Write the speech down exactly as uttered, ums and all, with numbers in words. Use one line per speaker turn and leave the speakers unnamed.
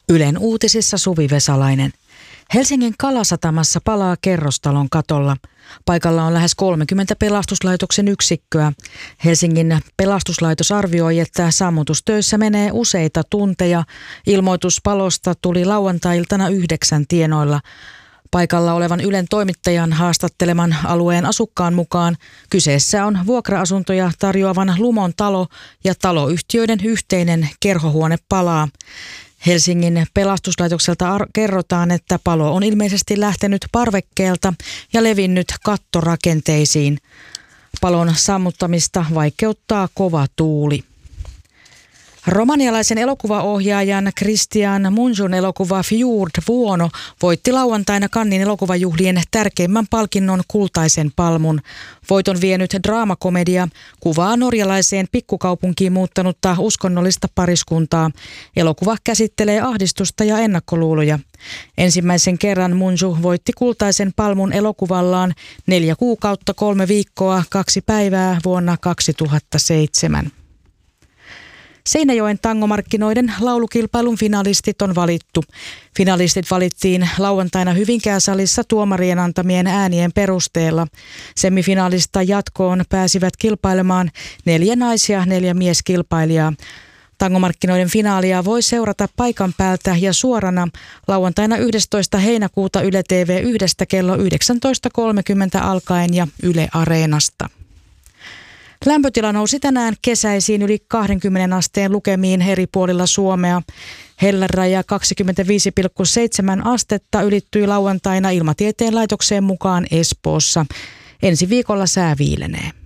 Ylen uutisissa Suvi Vesalainen. Helsingin Kalasatamassa palaa kerrostalon katolla. Paikalla on lähes kolmekymmentä pelastuslaitoksen yksikköä. Helsingin pelastuslaitos arvioi, että sammutustöissä menee useita tunteja. Ilmoitus palosta tuli lauantai-iltana yhdeksän tienoilla. Paikalla olevan Ylen toimittajan haastatteleman alueen asukkaan mukaan kyseessä on vuokra-asuntoja tarjoavan Lumon talo ja taloyhtiöiden yhteinen kerhohuone palaa. Helsingin pelastuslaitokselta ar- kerrotaan, että palo on ilmeisesti lähtenyt parvekkeelta ja levinnyt kattorakenteisiin. Palon sammuttamista vaikeuttaa kova tuuli. Romanialaisen elokuvaohjaajan Cristian Mungiun elokuva Fjord Vuono voitti lauantaina Cannesin elokuvajuhlien tärkeimmän palkinnon Kultaisen palmun. Voiton vienyt draamakomedia kuvaa norjalaiseen pikkukaupunkiin muuttanutta uskonnollista pariskuntaa. Elokuva käsittelee ahdistusta ja ennakkoluuloja. Ensimmäisen kerran Mungiu voitti Kultaisen palmun elokuvallaan neljä kuukautta, kolme viikkoa, kaksi päivää vuonna kaksituhattaseitsemän. Seinäjoen tangomarkkinoiden laulukilpailun finalistit on valittu. Finalistit valittiin lauantaina Hyvinkää-salissa tuomarien antamien äänien perusteella. Semifinaalista jatkoon pääsivät kilpailemaan neljä nais- ja neljä mieskilpailijaa. Tangomarkkinoiden finaalia voi seurata paikan päältä ja suorana lauantaina yhdestoista heinäkuuta Yle T V yhdestä kello yhdeksäntoista kolmekymmentä alkaen ja Yle Areenasta. Lämpötila nousi tänään kesäisiin yli kaksikymmentä asteen lukemiin eri puolilla Suomea. Helläraja kaksikymmentäviisi pilkku seitsemän astetta ylittyi lauantaina Ilmatieteen laitokseen mukaan Espoossa. Ensi viikolla sää viilenee.